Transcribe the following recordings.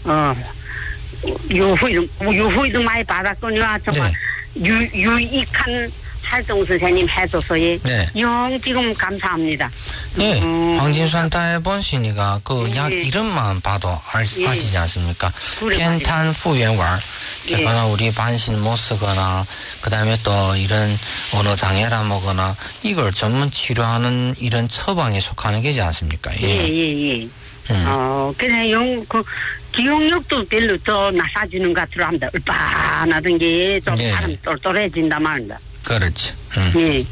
유후도 많이 받았군요. 정말 유익한 활동 선생님 해줘서 영 지금 감사합니다. 예, 황진수한테 본시니까 그 약 이름만 봐도 아시지 않습니까? 펜탄 후연왈. 그러나 우리 반신 못 쓰거나 그다음에 또 이런 언어 장애라 뭐거나 이걸 전문 치료하는 이런 처방에 속하는 게지 않습니까? 예. 그냥 기억력도 별로 더 나사지는 것 같으로 합니다. 얼빠나던 게 좀 사람 똘똘해진단 말입니다. 그렇지. 예.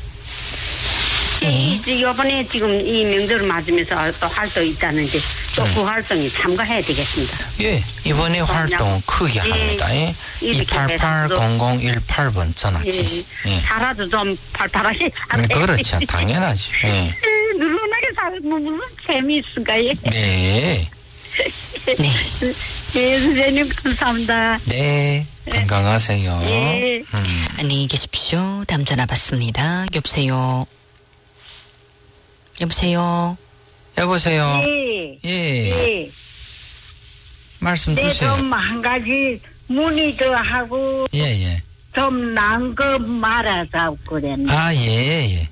이번에 지금 이 명절을 맞으면서 또 활동이 있다는데 또 그 활동에 참가해야 되겠습니다. 예, 이번에 활동 크게 합니다. 288-0018번 전화 주시. 살아도 좀 팔팔하게 그렇죠. 당연하지. 예. 누르나게 살면 무슨 재미있을까요? 네. 예, 선생님 감사합니다. 네, 건강하세요. 예. 안녕히 계십시오. 다음 전화 받습니다. 여보세요. 여보세요. 예. 말씀 주세요. 좀 한 가지 문의도 하고. 예. 좀 나은 거 말하자고 그랬네. 예.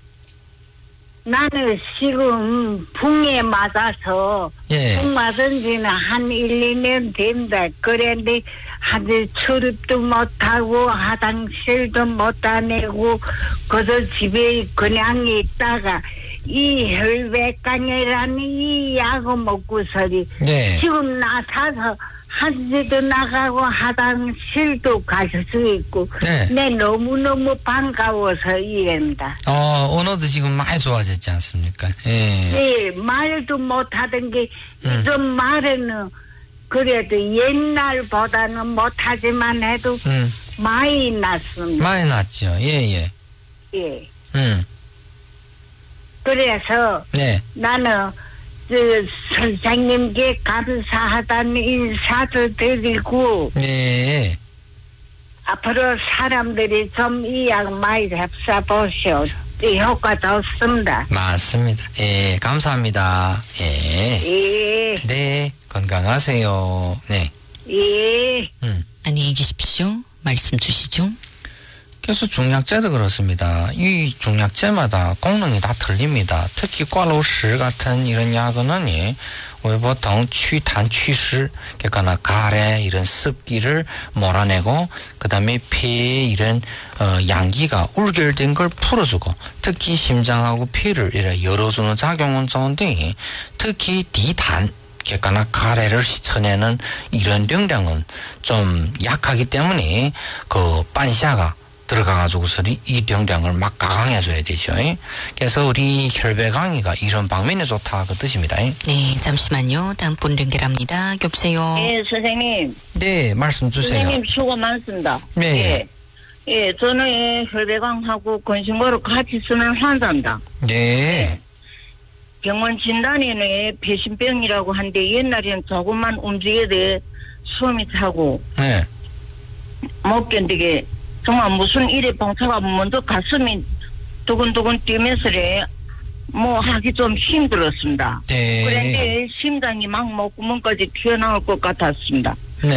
나는 지금 붕에 맞아서 붕 맞은 지는 한 1, 2년 된다. 그런데 아주 출입도 못하고 화장실도 못 다니고 그저 집에 그냥 있다가 이 혈액강이라는 이 약을 먹고서리 지금 나서서 한지도 나가고 화장실도 갈 수 있고 내 너무너무 반가워서 이랍니다. 언어도 지금 많이 좋아졌지 않습니까? 예, 말도 못하던 게 좀 말은 그래도 옛날보다는 못하지만 해도 많이 났습니다. 많이 났죠. 예. 그래서 나는 선생님께 감사하다는 인사도 드리고 앞으로 사람들이 좀 이 약 많이 잡숴보시오. 효과 좋습니다. 맞습니다. 예, 감사합니다. 예. 네, 건강하세요. 네. 예. 안녕히 계십시오. 말씀 주시죠. 그래서 중약제도 그렇습니다. 이 중약제마다功能이 다 틀립니다. 특히 꽈로시 같은 이런 약은 보통祛痰 祛湿, 그러니까 가래 이런 습기를 몰아내고 그다음에 폐에 이런 양기가 울결된 걸 풀어주고 특히 심장하고 폐를 이렇게 열어주는 작용은 좋은데 특히 디탄 그러니까 가래를 씻어내는 이런 용량은 좀 약하기 때문에 그 반샤가 들어가가지고서 이 용량을 막 가강해줘야 되죠. 그래서 우리 혈배강의가 이런 방면에 좋다 그 뜻입니다. 네, 잠시만요. 다음 분 연결합니다. 여보세요. 예, 선생님. 네, 말씀 주세요. 선생님 수고 많습니다. 네. 예, 저는 혈배강하고 건신고를 같이 쓰는 환자입니다. 네. 병원 진단에는 배신병이라고 하는데 옛날에는 조금만 움직여도 숨이 차고 못 견디게 정말 무슨 일에 봉차가 먼저 가슴이 두근두근 뛰면서래 뭐 하기 좀 힘들었습니다. 그런데 심장이 막 목구멍까지 튀어나올 것 같았습니다.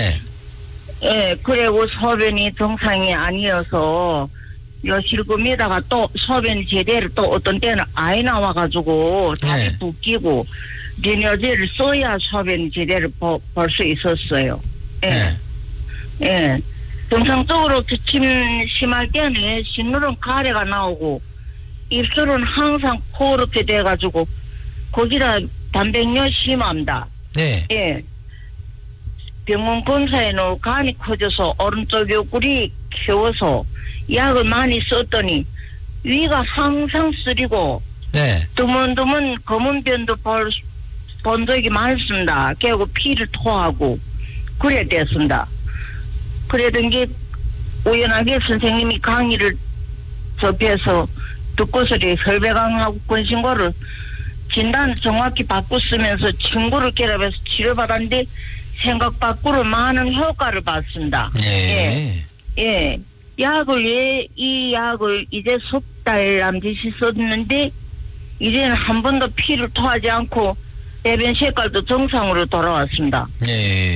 그리고 소변이 정상이 아니어서 요실금에다가 또 소변 제대로 또 어떤 때는 아예 나와가지고 다리 붓기고 리뇨제를 써야 소변 제대로 볼 수 있었어요. 정상적으로 기침 심할 때는 신물은 가래가 나오고 입술은 항상 코렇게 돼가지고 거기다 단백뇨 심합니다. 병원 검사에는 간이 커져서 오른쪽 옆구리 키워서 약을 많이 썼더니 위가 항상 쓰리고 드문드문 검은 변도 본 적이 많습니다. 그리고 피를 토하고 그래 됐습니다. 그러던 게 우연하게 선생님이 강의를 접해서 듣고서 혈배강하고 건신고를 진단 정확히 받고 쓰면서 친구를 결합해서 치료받았는데 생각 밖으로 많은 효과를 봤습니다. 이 약을 이제 석 달 남짓이 썼는데 이제는 한 번도 피를 토하지 않고 배변 색깔도 정상으로 돌아왔습니다.